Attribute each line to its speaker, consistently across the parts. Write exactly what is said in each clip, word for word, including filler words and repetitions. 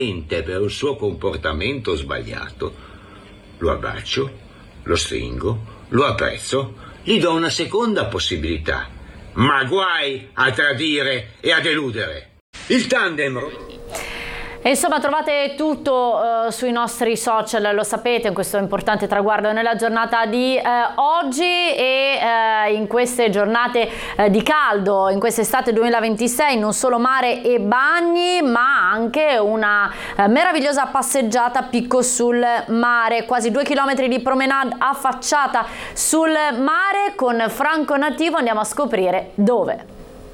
Speaker 1: per il suo comportamento sbagliato, lo abbraccio, lo stringo, lo apprezzo, gli do una seconda possibilità, ma guai a tradire e a deludere. Il tandem...
Speaker 2: E insomma trovate tutto uh, sui nostri social, lo sapete, in questo importante traguardo nella giornata di uh, oggi e uh, in queste giornate uh, di caldo, in quest'estate duemilaventisei, non solo mare e bagni ma anche una uh, meravigliosa passeggiata a picco sul mare, quasi due chilometri di promenade affacciata sul mare. Con Franco Nativo andiamo a scoprire dove.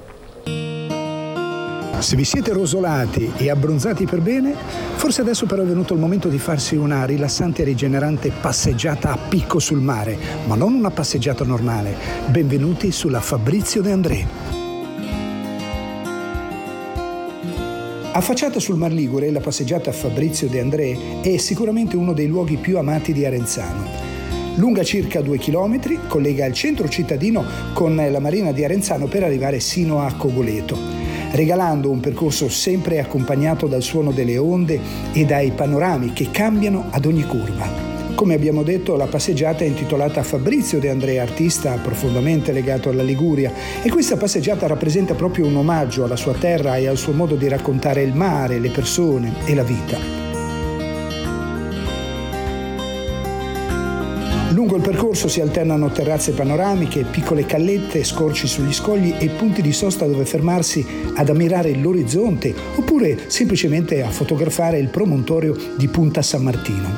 Speaker 3: Se vi siete rosolati e abbronzati per bene, forse adesso però è venuto il momento di farsi una rilassante e rigenerante passeggiata a picco sul mare, ma non una passeggiata normale. Benvenuti sulla Fabrizio De André. Affacciata sul Mar Ligure, la passeggiata Fabrizio De André è sicuramente uno dei luoghi più amati di Arenzano. Lunga circa due chilometri, collega il centro cittadino con la marina di Arenzano per arrivare sino a Cogoleto, regalando un percorso sempre accompagnato dal suono delle onde e dai panorami che cambiano ad ogni curva. Come abbiamo detto, la passeggiata è intitolata a Fabrizio De André, artista profondamente legato alla Liguria, e questa passeggiata rappresenta proprio un omaggio alla sua terra e al suo modo di raccontare il mare, le persone e la vita. Lungo il percorso si alternano terrazze panoramiche, piccole callette, scorci sugli scogli e punti di sosta dove fermarsi ad ammirare l'orizzonte oppure semplicemente a fotografare il promontorio di Punta San Martino.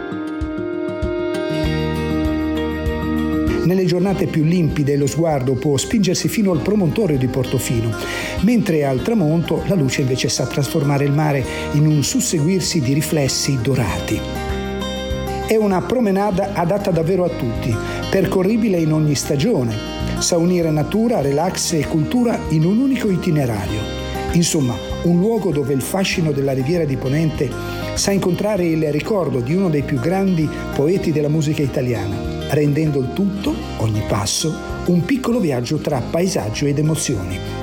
Speaker 3: Nelle giornate più limpide lo sguardo può spingersi fino al promontorio di Portofino, mentre al tramonto la luce invece sa trasformare il mare in un susseguirsi di riflessi dorati. È una promenade adatta davvero a tutti, percorribile in ogni stagione, sa unire natura, relax e cultura in un unico itinerario. Insomma, un luogo dove il fascino della Riviera di Ponente sa incontrare il ricordo di uno dei più grandi poeti della musica italiana, rendendo il tutto, ogni passo, un piccolo viaggio tra paesaggio ed emozioni.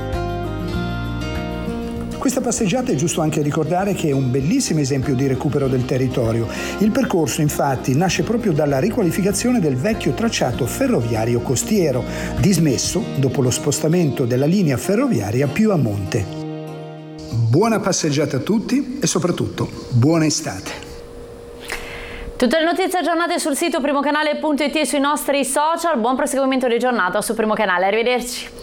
Speaker 3: Questa passeggiata è giusto anche ricordare che è un bellissimo esempio di recupero del territorio. Il percorso infatti nasce proprio dalla riqualificazione del vecchio tracciato ferroviario costiero, dismesso dopo lo spostamento della linea ferroviaria più a monte. Buona passeggiata a tutti e soprattutto buona estate.
Speaker 2: Tutte le notizie aggiornate sul sito primocanale punto it e sui nostri social. Buon proseguimento di giornata su Primo Canale, arrivederci.